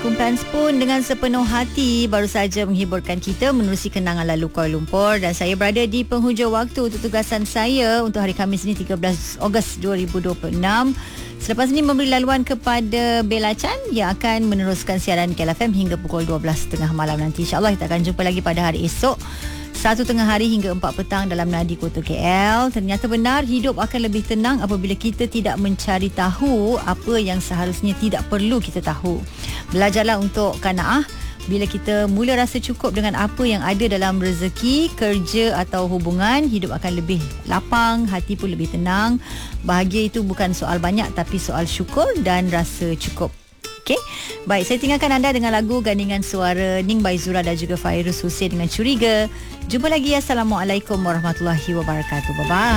kumpulan Spoon dengan sepenuh hati baru saja menghiburkan kita menerusi kenangan lalu Kuala Lumpur, dan saya berada di penghujung waktu untuk tugasan saya untuk hari Khamis ini 13 Ogos 2026. Selepas ini memberi laluan kepada Bella Chan yang akan meneruskan siaran KLFM hingga pukul 12.30 malam nanti. InsyaAllah kita akan jumpa lagi pada hari esok 1 tengah hari hingga 4 petang dalam Nadi Kota KL. Ternyata benar hidup akan lebih tenang apabila kita tidak mencari tahu apa yang seharusnya tidak perlu kita tahu. Belajarlah untuk qanaah. Bila kita mula rasa cukup dengan apa yang ada dalam rezeki, kerja atau hubungan, hidup akan lebih lapang, hati pun lebih tenang. Bahagia itu bukan soal banyak tapi soal syukur dan rasa cukup. Okey. Baik, saya tinggalkan anda dengan lagu gandingan suara Ning Baizura dan juga Fairuz Hussein dengan Curiga. Jumpa lagi. Assalamualaikum warahmatullahi wabarakatuh. Bye-bye.